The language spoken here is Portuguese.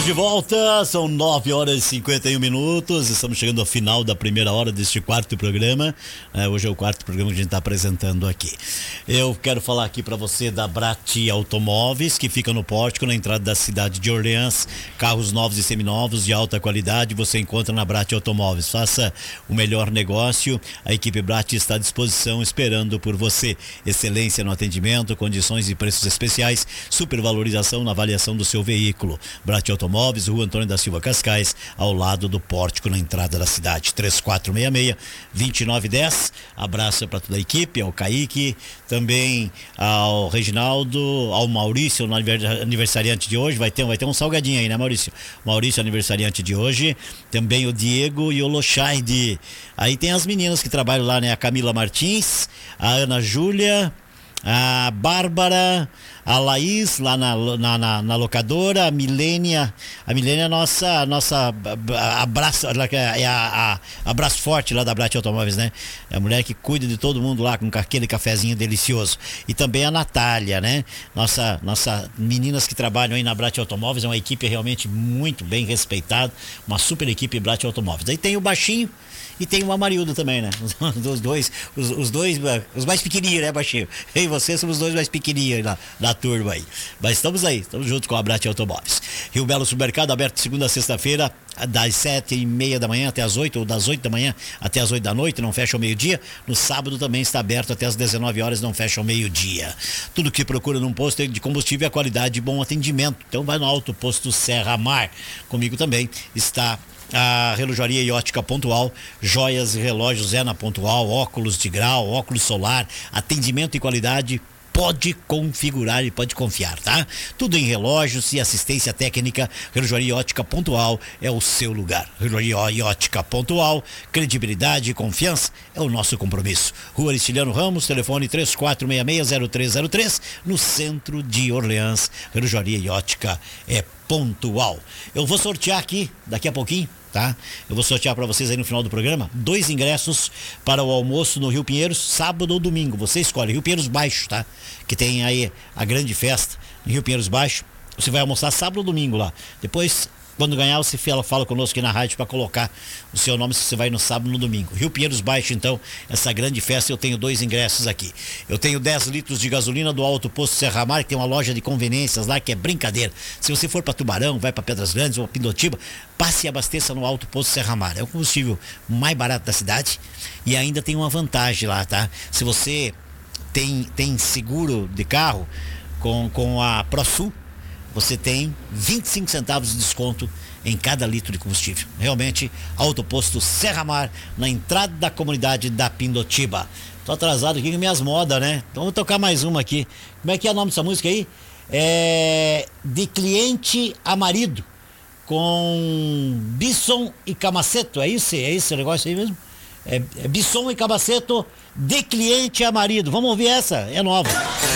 Estamos de volta, são 9h51. Estamos chegando ao final da primeira hora deste quarto programa. Hoje é o quarto programa que a gente está apresentando aqui. Eu quero falar aqui para você da Brat Automóveis, que fica no Pórtico, na entrada da cidade de Orleans. Carros novos e seminovos de alta qualidade você encontra na Brat Automóveis. Faça o melhor negócio. A equipe Brat está à disposição, esperando por você. Excelência no atendimento, condições e preços especiais, supervalorização na avaliação do seu veículo. Brat Automóveis, Rua Antônio da Silva Cascais, ao lado do Pórtico, na entrada da cidade. 3466-2910. Abraço para toda a equipe, ao Kaique, também ao Reginaldo, ao Maurício, no aniversariante de hoje. Vai ter um salgadinho aí, né, Maurício? Maurício, aniversariante de hoje. Também o Diego e o Lochaide. Aí tem as meninas que trabalham lá, né? A Camila Martins, a Ana Júlia, a Bárbara, a Laís lá na locadora, a Milênia é nossa abraço, é a abraço forte lá da Brat Automóveis, né? É a mulher que cuida de todo mundo lá com aquele cafezinho delicioso. E também a Natália, né? Nossa meninas que trabalham aí na Brat Automóveis, é uma equipe realmente muito bem respeitada, uma super equipe Brat Automóveis. Aí tem o Baixinho e tem o Amarildo também, né? Os dois, os mais pequenininhos, né, Baixinho? Eu e você somos os dois mais pequenininhos lá da turma aí. Mas estamos junto com a Brat Automóveis. Rio Belo Supermercado, aberto de segunda a sexta-feira, das 7h30 da manhã até as 8, ou das 8 da manhã até as 8 da noite, não fecha ao meio-dia. No sábado também está aberto até as 19 horas, não fecha ao meio-dia. Tudo que procura num posto de combustível é qualidade e bom atendimento. Então vai no Alto Posto Serra Mar. Comigo também está a Relojaria e Ótica Pontual, joias e relógios na Pontual, óculos de grau, óculos solar, atendimento e qualidade. Pode configurar e pode confiar, tá? Tudo em relógios e assistência técnica. Relojaria e Ótica Pontual é o seu lugar. Relojaria e Ótica Pontual, credibilidade e confiança é o nosso compromisso. Rua Aristiliano Ramos, telefone 3466-0303, no centro de Orleans. Relojaria e Ótica é Pontual. Eu vou sortear aqui, daqui a pouquinho, tá? Eu vou sortear para vocês aí no final do programa 2 ingressos para o almoço no Rio Pinheiros, sábado ou domingo. Você escolhe, Rio Pinheiros Baixo, tá? Que tem aí a grande festa no Rio Pinheiros Baixo. Você vai almoçar sábado ou domingo lá. Depois, quando ganhar, você fala conosco aqui na rádio para colocar o seu nome se você vai no sábado ou no domingo. Rio Pinheiros Baixo, então, essa grande festa. Eu tenho 2 ingressos aqui. Eu tenho 10 litros de gasolina do Alto Posto Serra Mar, que tem uma loja de conveniências lá que é brincadeira. Se você for para Tubarão, vai para Pedras Grandes ou Pindotiba, passe e abasteça no Alto Posto Serra Mar. É o combustível mais barato da cidade e ainda tem uma vantagem lá, tá? Se você tem seguro de carro com a ProSul, você tem 25 centavos de desconto em cada litro de combustível. Realmente, Alto Posto Serra Mar, na entrada da comunidade da Pindotiba. Tô atrasado aqui com minhas modas, né? Então vou tocar mais uma aqui. Como é que é o nome dessa música aí? De Cliente a Marido, com Bisson e Camaceto. É esse o negócio aí mesmo? É Bisson e Camaceto, De Cliente a Marido. Vamos ouvir essa? É nova.